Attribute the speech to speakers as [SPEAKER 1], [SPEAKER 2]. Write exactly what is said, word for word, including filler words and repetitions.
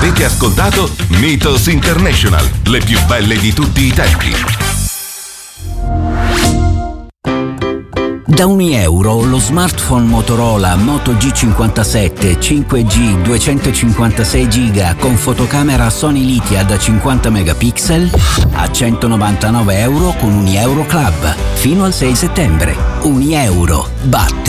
[SPEAKER 1] Avete ascoltato Mythos International, le più belle di tutti i tempi.
[SPEAKER 2] Da un euro lo smartphone Motorola Moto G cinquantasette cinque G duecentocinquantasei giga con fotocamera Sony Lithia da cinquanta megapixel a centonovantanove euro con Unieuro Club fino al sei settembre. Unieuro batte